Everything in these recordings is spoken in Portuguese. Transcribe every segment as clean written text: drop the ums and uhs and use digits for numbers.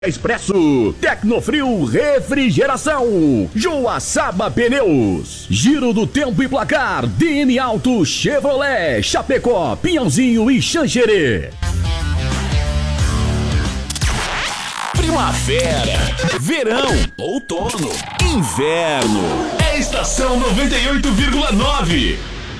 Expresso, Tecnofrio Refrigeração, Joaçaba Pneus, Giro do Tempo e Placar, DM Auto, Chevrolet, Chapecó, Pinhãozinho e Xanxerê. Primavera, verão, outono, inverno, é estação 98,9.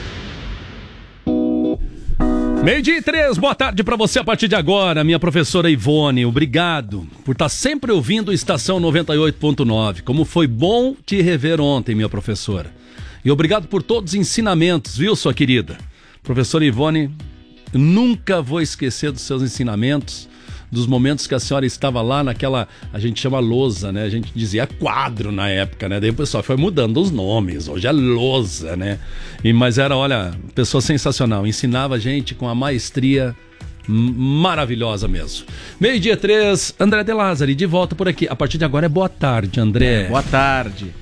12:03, boa tarde pra você a partir de agora, minha professora Ivone, obrigado por estar sempre ouvindo Estação 98.9, como foi bom te rever ontem, minha professora, e obrigado por todos os ensinamentos, viu, sua querida? Professora Ivone, eu nunca vou esquecer dos seus ensinamentos, dos momentos que a senhora estava lá naquela, a gente chama lousa, né? A gente dizia quadro na época, né? Daí o pessoal foi mudando os nomes, hoje é lousa, né? Mas era, olha, pessoa sensacional, ensinava a gente com a maestria maravilhosa mesmo. 12:03, André De Lázari, de volta por aqui. A partir de agora é boa tarde, André. Boa tarde.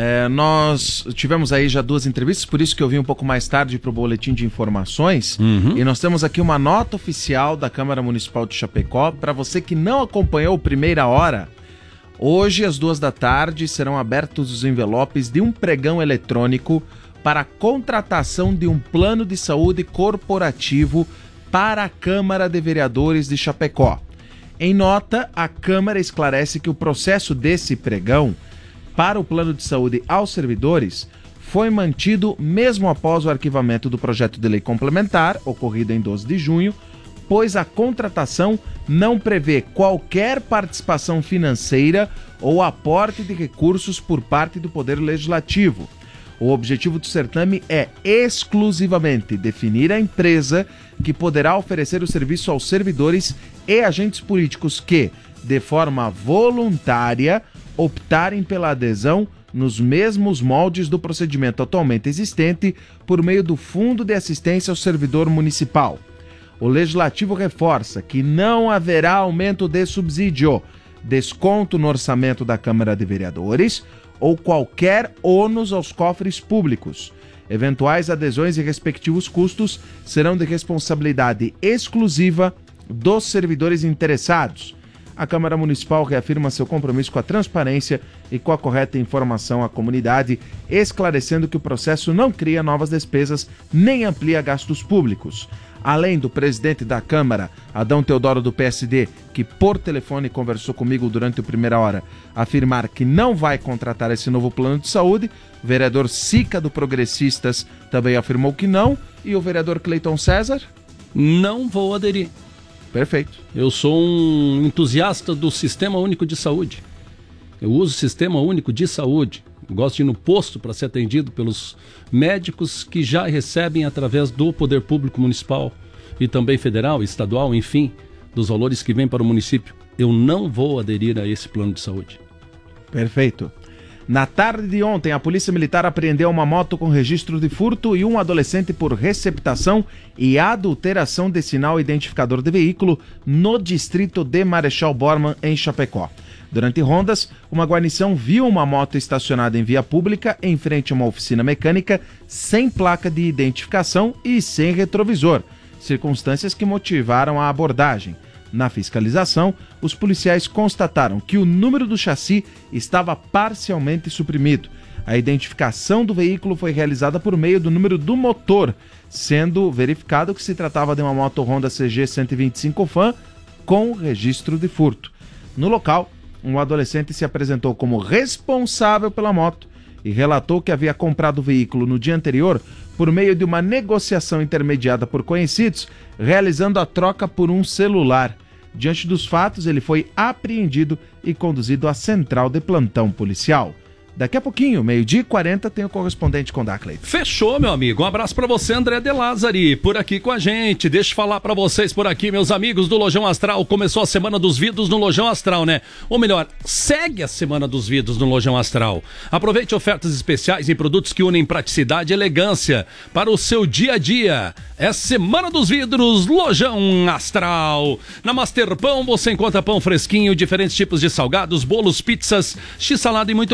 Nós tivemos aí já 2 entrevistas, por isso que eu vim um pouco mais tarde para o boletim de informações. E nós temos aqui uma nota oficial da Câmara Municipal de Chapecó. Para você que não acompanhou Primeira Hora, hoje às 2 da tarde serão abertos os envelopes de um pregão eletrônico para a contratação de um plano de saúde corporativo para a Câmara de Vereadores de Chapecó. Em nota, a Câmara esclarece que o processo desse pregão para o plano de saúde aos servidores foi mantido mesmo após o arquivamento do projeto de lei complementar, ocorrido em 12 de junho, pois a contratação não prevê qualquer participação financeira ou aporte de recursos por parte do Poder Legislativo. O objetivo do certame é exclusivamente definir a empresa que poderá oferecer o serviço aos servidores e agentes políticos que, de forma voluntária, optarem pela adesão nos mesmos moldes do procedimento atualmente existente por meio do Fundo de Assistência ao Servidor Municipal. O Legislativo reforça que não haverá aumento de subsídio, desconto no orçamento da Câmara de Vereadores ou qualquer ônus aos cofres públicos. Eventuais adesões e respectivos custos serão de responsabilidade exclusiva dos servidores interessados. A Câmara Municipal reafirma seu compromisso com a transparência e com a correta informação à comunidade, esclarecendo que o processo não cria novas despesas nem amplia gastos públicos. Além do presidente da Câmara, Adão Teodoro do PSD, que por telefone conversou comigo durante a Primeira Hora, afirmar que não vai contratar esse novo plano de saúde, o vereador Sica do Progressistas também afirmou que não, e o vereador Cleiton César? Não vou aderir. Perfeito. Eu sou um entusiasta do Sistema Único de Saúde. Eu uso o Sistema Único de Saúde. Gosto de ir no posto para ser atendido pelos médicos que já recebem através do Poder Público Municipal e também federal, estadual, enfim, dos valores que vêm para o município. Eu não vou aderir a esse plano de saúde. Perfeito. Na tarde de ontem, a Polícia Militar apreendeu uma moto com registro de furto e um adolescente por receptação e adulteração de sinal identificador de veículo no distrito de Marechal Bormann, em Chapecó. Durante rondas, uma guarnição viu uma moto estacionada em via pública em frente a uma oficina mecânica sem placa de identificação e sem retrovisor, circunstâncias que motivaram a abordagem. Na fiscalização, os policiais constataram que o número do chassi estava parcialmente suprimido. A identificação do veículo foi realizada por meio do número do motor, sendo verificado que se tratava de uma moto Honda CG 125 Fan com registro de furto. No local, um adolescente se apresentou como responsável pela moto e relatou que havia comprado o veículo no dia anterior por meio de uma negociação intermediada por conhecidos, realizando a troca por um celular. Diante dos fatos, ele foi apreendido e conduzido à central de plantão policial. Daqui a pouquinho, 12:40, tem o correspondente com Dacley. Fechou, meu amigo. Um abraço pra você, André De Lázari, por aqui com a gente. Deixa eu falar pra vocês por aqui, meus amigos do Lojão Astral. Começou a Semana dos Vidros no Lojão Astral, né? Ou melhor, segue a Semana dos Vidros no Lojão Astral. Aproveite ofertas especiais em produtos que unem praticidade e elegância para o seu dia a dia. É Semana dos Vidros, Lojão Astral. Na Master Pão você encontra pão fresquinho, diferentes tipos de salgados, bolos, pizzas, x-salada e muito mais.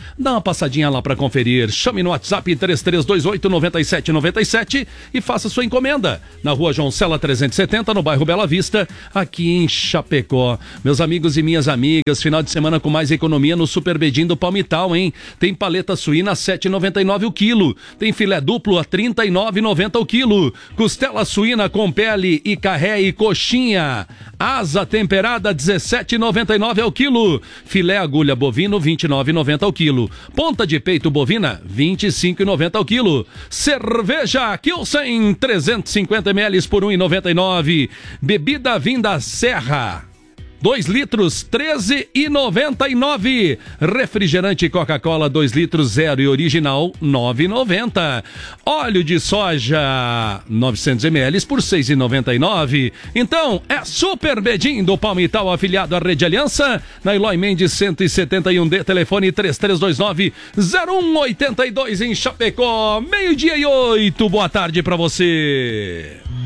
Dá uma passadinha lá para conferir. Chame no WhatsApp 3328-9797 e faça sua encomenda. Na rua João Cela 370, no bairro Bela Vista, aqui em Chapecó. Meus amigos e minhas amigas, final de semana com mais economia no Super Bedim do Palmital, hein? Tem paleta suína a R$ 7,99 o quilo. Tem filé duplo a R$ 39,90 o quilo. Costela suína com pele e carré e coxinha. Asa temperada R$ 17,99 ao quilo. Filé agulha bovino R$ 29,90 ao quilo. Ponta de peito bovina R$ 25,90 ao quilo. Cerveja Kilsen 350 ml por R$ 1,99. Bebida vinda Serra 2 litros, R$ 13,99. Refrigerante Coca-Cola 2 litros, zero e original, R$ 9,90. Óleo de soja 900 ml por R$ 6,99. Então, é Super Bedim do Palmital, afiliado à Rede Aliança, na Eloy Mendes 171D, telefone 3329-0182 em Chapecó. 12:08, boa tarde pra você.